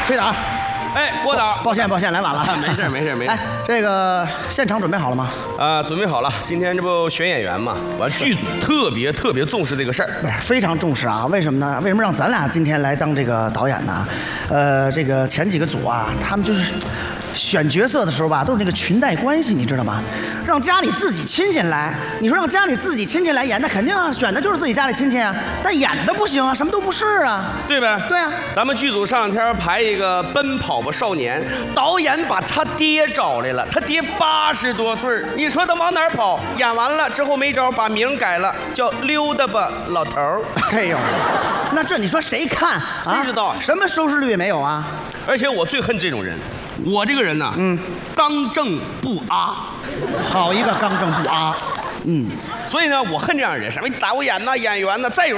推导。 哎，郭导， 抱歉，来晚了。 没事。 哎，这个现场准备好了吗？ 准备好了。今天这不选演员嘛，完剧组特别重视这个事儿， 不是非常重视啊？为什么呢？为什么让咱俩今天来当这个导演呢？这个前几个组啊，他们就是选角色的时候吧，都是那个裙带关系，你知道吗？让家里自己亲戚来，你说让家里自己亲戚来演，那肯定啊，选的就是自己家里亲戚啊。但演的不行啊，什么都不是啊， 对呗？ 对啊。 咱们剧组上两天排一个《奔跑吧少年》，导演把他爹找来了，他爹80多岁，你说他往哪儿跑？演完了之后没招，把名改了，叫溜达吧老头儿。 哎呦，那这你说谁看啊？ 谁知道？ 什么收视率也没有啊！ 而且我最恨这种人，我这个人呢，刚正不阿。 好一个刚正不阿， 所以呢，我恨这样的人，什么导演呐、演员呐，再有